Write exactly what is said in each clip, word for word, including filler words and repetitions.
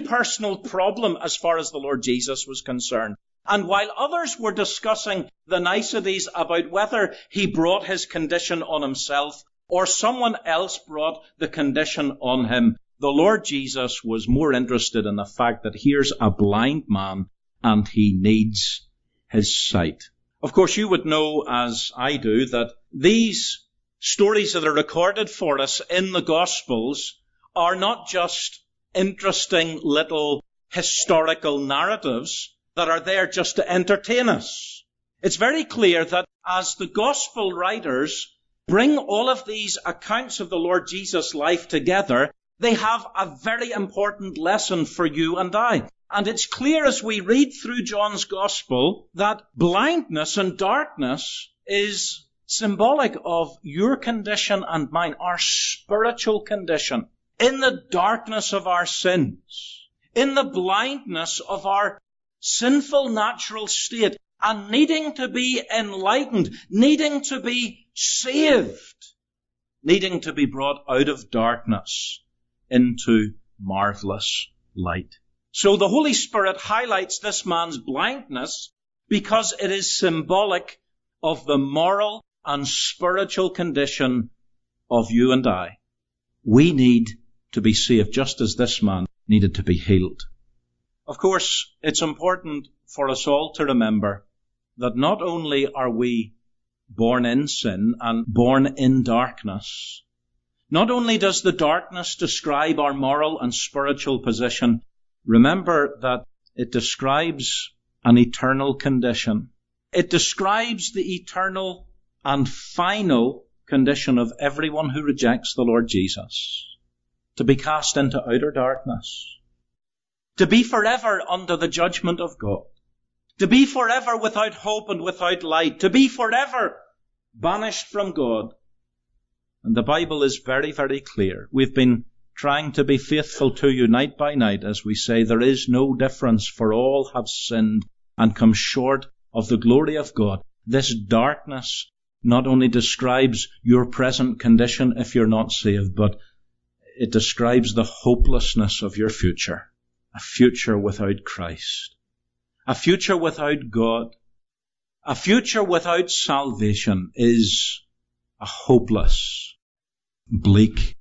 personal problem as far as the Lord Jesus was concerned. And while others were discussing the niceties about whether he brought his condition on himself or someone else brought the condition on him, the Lord Jesus was more interested in the fact that here's a blind man and he needs his sight. Of course, you would know, as I do, that these stories that are recorded for us in the Gospels are not just interesting little historical narratives that are there just to entertain us. It's very clear that as the Gospel writers bring all of these accounts of the Lord Jesus' life together, they have a very important lesson for you and I. And it's clear as we read through John's Gospel that blindness and darkness is symbolic of your condition and mine, our spiritual condition. In the darkness of our sins, in the blindness of our sinful natural state, and needing to be enlightened, needing to be saved, needing to be brought out of darkness into marvelous light. So the Holy Spirit highlights this man's blindness because it is symbolic of the moral and spiritual condition of you and I. We need to be saved just as this man needed to be healed. Of course, it's important for us all to remember that not only are we born in sin and born in darkness, not only does the darkness describe our moral and spiritual position, remember that it describes an eternal condition. It describes the eternal and final condition of everyone who rejects the Lord Jesus. To be cast into outer darkness. To be forever under the judgment of God. To be forever without hope and without light. To be forever banished from God. And the Bible is very, very clear. We've been trying to be faithful to you night by night as we say there is no difference, for all have sinned and come short of the glory of God. This darkness not only describes your present condition if you're not saved, but it describes the hopelessness of your future. A future without Christ. A future without God. A future without salvation is a hopeless, bleak,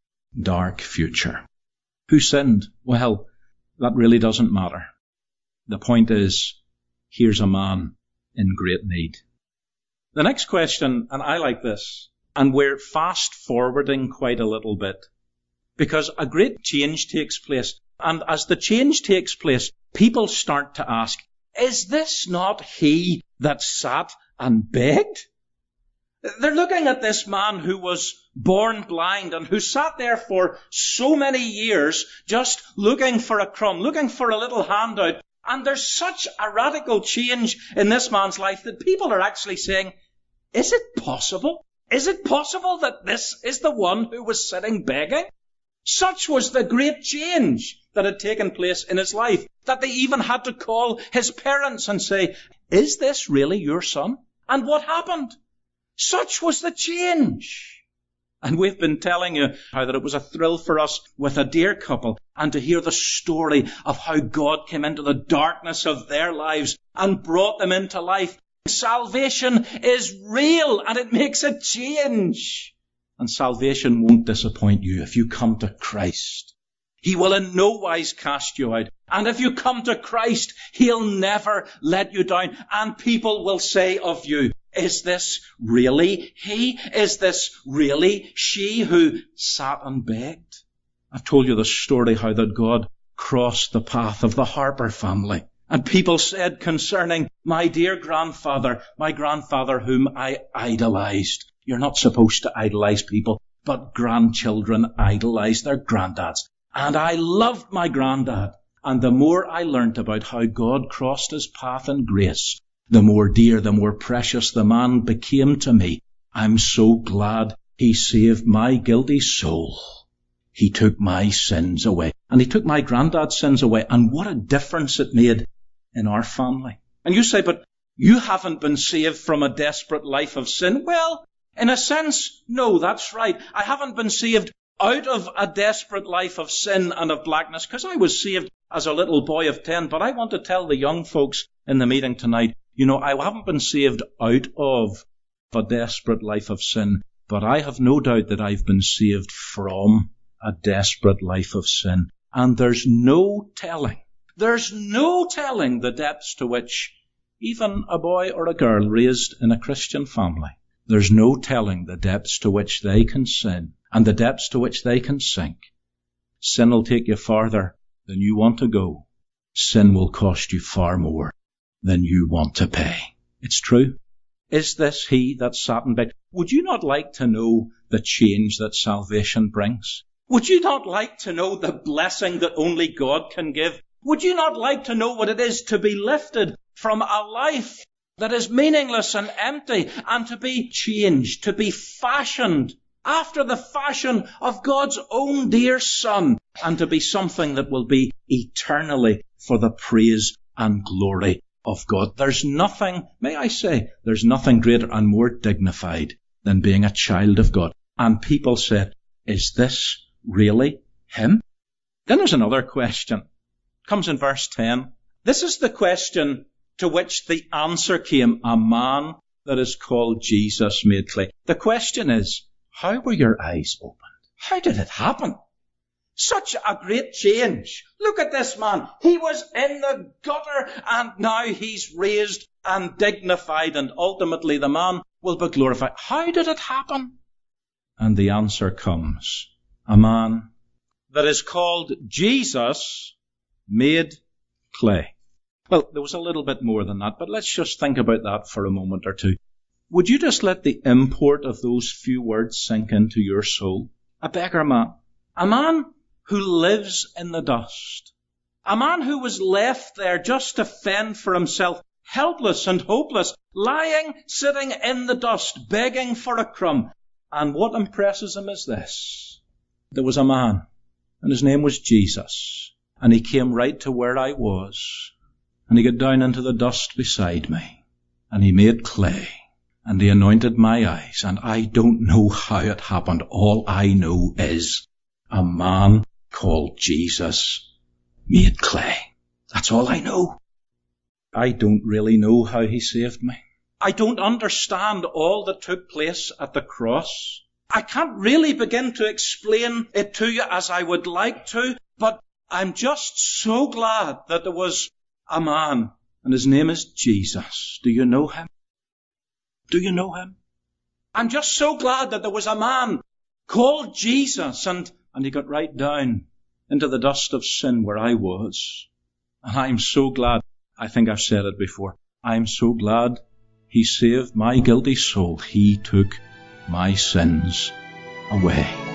dark future. Who sinned? Well, that really doesn't matter. The point is, here's a man in great need. The next question, and I like this, and we're fast forwarding quite a little bit, because a great change takes place. And as the change takes place, people start to ask, is this not he that sat and begged? They're looking at this man who was born blind and who sat there for so many years just looking for a crumb, looking for a little handout. And there's such a radical change in this man's life that people are actually saying, is it possible? Is it possible that this is the one who was sitting begging? Such was the great change that had taken place in his life, that they even had to call his parents and say, is this really your son? And what happened? Such was the change. And we've been telling you how that it was a thrill for us with a dear couple and to hear the story of how God came into the darkness of their lives and brought them into life. Salvation is real and it makes a change. And salvation won't disappoint you if you come to Christ. He will in no wise cast you out. And if you come to Christ, He'll never let you down. And people will say of you, is this really he? Is this really she who sat and begged? I've told you the story how that God crossed the path of the Harper family. And people said concerning my dear grandfather, my grandfather whom I idolized. You're not supposed to idolize people, but grandchildren idolize their granddads. And I loved my granddad. And the more I learnt about how God crossed his path in grace, the more dear, the more precious the man became to me. I'm so glad he saved my guilty soul. He took my sins away. And he took my granddad's sins away. And what a difference it made in our family. And you say, but you haven't been saved from a desperate life of sin. Well, in a sense, no, that's right. I haven't been saved out of a desperate life of sin and of blackness, because I was saved as a little boy of ten. But I want to tell the young folks in the meeting tonight, you know, I haven't been saved out of a desperate life of sin, but I have no doubt that I've been saved from a desperate life of sin. And there's no telling, there's no telling the depths to which even a boy or a girl raised in a Christian family, there's no telling the depths to which they can sin and the depths to which they can sink. Sin will take you farther than you want to go. Sin will cost you far more than you want to pay. It's true. Is this he that sat and begged? Would you not like to know the change that salvation brings? Would you not like to know the blessing that only God can give? Would you not like to know what it is to be lifted from a life that is meaningless and empty and to be changed, to be fashioned after the fashion of God's own dear Son, and to be something that will be eternally for the praise and glory of God? There's nothing, may I say, there's nothing greater and more dignified than being a child of God. And people said, is this really him? Then there's another question. It comes in verse ten. This is the question to which the answer came, a man that is called Jesus made clay. The question is, how were your eyes opened? How did it happen? Such a great change. Look at this man. He was in the gutter and now he's raised and dignified, and ultimately the man will be glorified. How did it happen? And the answer comes, a man that is called Jesus made clay. Well, there was a little bit more than that, but let's just think about that for a moment or two. Would you just let the import of those few words sink into your soul? A beggar man. A man who lives in the dust. A man who was left there just to fend for himself, helpless and hopeless, lying, sitting in the dust, begging for a crumb. And what impresses him is this. There was a man, and his name was Jesus. And he came right to where I was. And he got down into the dust beside me. And he made clay. And he anointed my eyes. And I don't know how it happened. All I know is a man called Jesus made clay. That's all I know. I don't really know how he saved me. I don't understand all that took place at the cross. I can't really begin to explain it to you as I would like to, but I'm just so glad that there was a man, and his name is Jesus. Do you know him? Do you know him? I'm just so glad that there was a man called Jesus, and, and he got right down into the dust of sin where I was. And I'm so glad, I think I've said it before, I'm so glad he saved my guilty soul. He took my sins away.